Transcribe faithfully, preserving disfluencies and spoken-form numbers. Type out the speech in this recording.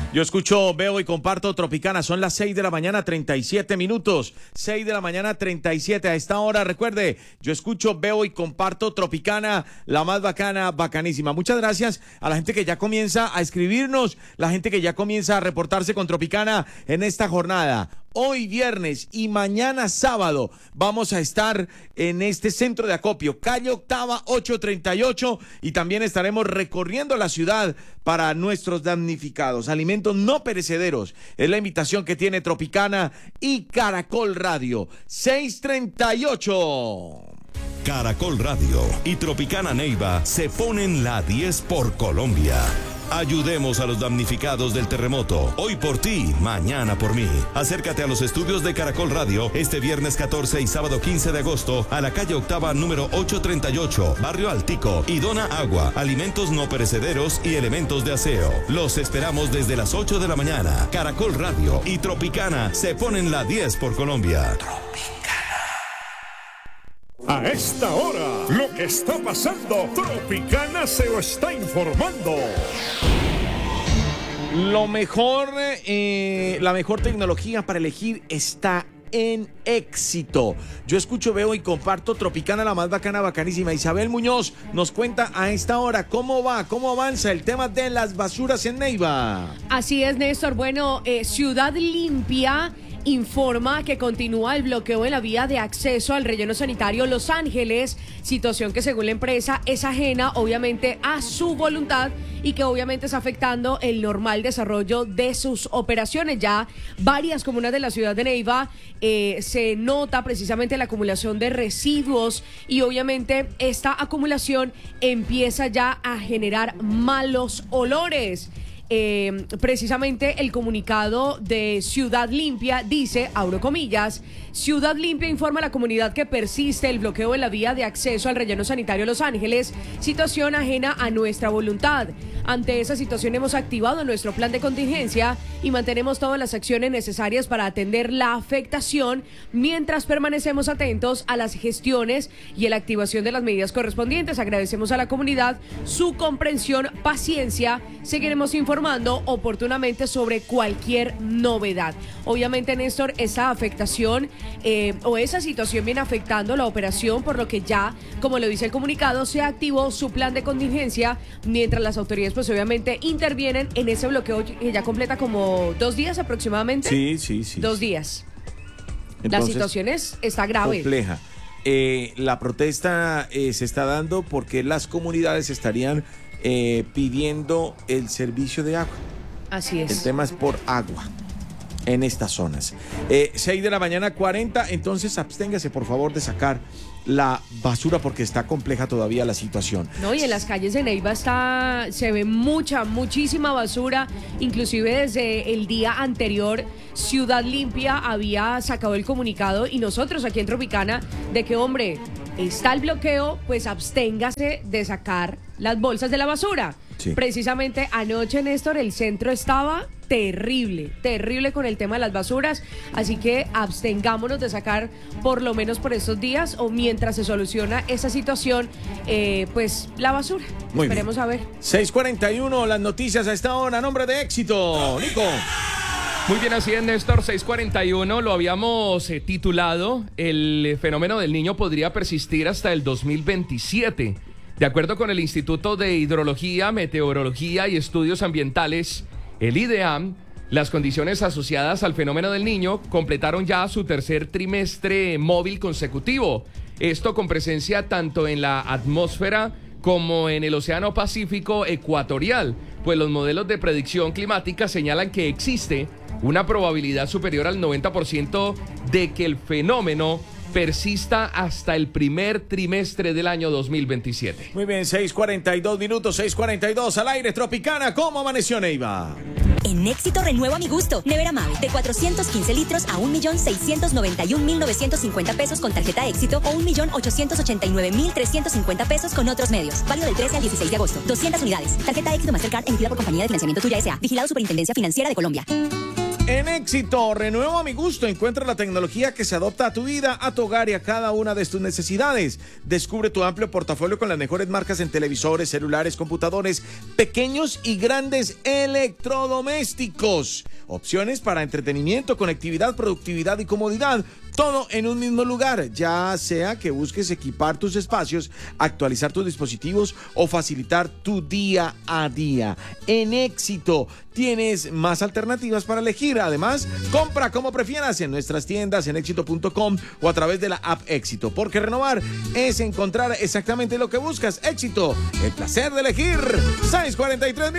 Yo escucho, veo y comparto Tropicana. Son las seis de la mañana, treinta y siete minutos. seis de la mañana, treinta y siete. A esta hora, recuerde, yo escucho, veo y comparto Tropicana, la más bacana, bacanísima. Muchas gracias a la gente que ya comienza a escribirnos, la gente que ya comienza a reportarse con Tropicana en esta jornada. Hoy viernes y mañana sábado vamos a estar en este centro de acopio, calle Octava ochocientos treinta y ocho, y también estaremos recorriendo la ciudad para nuestros damnificados. Alimentos no perecederos es la invitación que tiene Tropicana y Caracol Radio. seiscientos treinta y ocho. Caracol Radio y Tropicana Neiva se ponen la diez por Colombia. Ayudemos a los damnificados del terremoto. Hoy por ti, mañana por mí. Acércate a los estudios de Caracol Radio este viernes catorce y sábado quince de agosto a la calle Octava número ochocientos treinta y ocho, Barrio Altico, y dona agua, alimentos no perecederos y elementos de aseo. Los esperamos desde las ocho de la mañana. Caracol Radio y Tropicana se ponen la diez por Colombia. A esta hora, lo que está pasando, Tropicana se lo está informando. Lo mejor, eh, la mejor tecnología para elegir está en Éxito. Yo escucho, veo y comparto Tropicana, la más bacana, bacanísima. Isabel Muñoz nos cuenta a esta hora cómo va, cómo avanza el tema de las basuras en Neiva. Así es, Néstor. Bueno, eh, Ciudad Limpia informa que continúa el bloqueo en la vía de acceso al relleno sanitario Los Ángeles, situación que según la empresa es ajena obviamente a su voluntad y que obviamente está afectando el normal desarrollo de sus operaciones. Ya varias comunas de la ciudad de Neiva eh, se nota precisamente la acumulación de residuos y obviamente esta acumulación empieza ya a generar malos olores. Eh, precisamente el comunicado de Ciudad Limpia dice, abro comillas, Ciudad Limpia informa a la comunidad que persiste el bloqueo en la vía de acceso al relleno sanitario Los Ángeles, situación ajena a nuestra voluntad. Ante esa situación hemos activado nuestro plan de contingencia y mantenemos todas las acciones necesarias para atender la afectación mientras permanecemos atentos a las gestiones y a la activación de las medidas correspondientes. Agradecemos a la comunidad su comprensión, paciencia, seguiremos informando oportunamente sobre cualquier novedad. Obviamente, Néstor, esa afectación eh, o esa situación viene afectando la operación, por lo que ya, como lo dice el comunicado, se activó su plan de contingencia mientras las autoridades pues obviamente intervienen en ese bloqueo que ya completa como dos días aproximadamente. Sí, sí, sí. Dos días. Entonces, la situación es, está grave. Compleja. Eh, la protesta eh, se está dando porque las comunidades estarían eh, pidiendo el servicio de agua. Así es. El tema es por agua en estas zonas. Eh, seis de la mañana, cuarenta. Entonces absténgase por favor de sacar la basura porque está compleja todavía la situación. No, y en las calles de Neiva está, se ve mucha, muchísima basura. Inclusive desde el día anterior Ciudad Limpia había sacado el comunicado y nosotros aquí en Tropicana de que, hombre, está el bloqueo, pues absténgase de sacar las bolsas de la basura. Sí. Precisamente anoche, Néstor, el centro estaba terrible, terrible con el tema de las basuras, así que abstengámonos de sacar por lo menos por estos días o mientras se soluciona esa situación, eh, pues la basura. Muy Esperemos bien. a ver. seis cuarenta y uno, las noticias a esta hora, nombre de Éxito, Nico. Muy bien, así es, Néstor, seis cuarenta y uno, lo habíamos eh, titulado, el fenómeno del Niño podría persistir hasta el dos mil veintisiete. De acuerdo con el Instituto de Hidrología, Meteorología y Estudios Ambientales, el IDEAM, las condiciones asociadas al fenómeno del Niño completaron ya su tercer trimestre móvil consecutivo. Esto con presencia tanto en la atmósfera como en el Océano Pacífico ecuatorial, pues los modelos de predicción climática señalan que existe una probabilidad superior al noventa por ciento de que el fenómeno persista hasta el primer trimestre del año dos mil veintisiete. Muy bien, seis cuarenta y dos minutos, seis cuarenta y dos al aire, Tropicana. ¿Cómo amaneció Neiva? En Éxito renuevo a mi gusto. Nevera Mave de cuatrocientos quince litros a un millón seiscientos noventa y un mil novecientos cincuenta pesos con tarjeta Éxito o un millón ochocientos ochenta y nueve mil trescientos cincuenta pesos con otros medios. Válido del trece al dieciséis de agosto. doscientas unidades. Tarjeta Éxito Mastercard emitida por Compañía de Financiamiento Tuya S A. Vigilado Superintendencia Financiera de Colombia. En Éxito, renuevo a mi gusto. Encuentra la tecnología que se adopta a tu vida, a tu hogar y a cada una de tus necesidades. Descubre tu amplio portafolio con las mejores marcas en televisores, celulares, computadores, pequeños y grandes electrodomésticos. Opciones para entretenimiento, conectividad, productividad y comodidad. Todo en un mismo lugar, ya sea que busques equipar tus espacios, actualizar tus dispositivos o facilitar tu día a día. En Éxito tienes más alternativas para elegir. Además, compra como prefieras en nuestras tiendas en éxito punto com o a través de la app Éxito, porque renovar es encontrar exactamente lo que buscas. Éxito, el placer de elegir. seis cuarenta y tres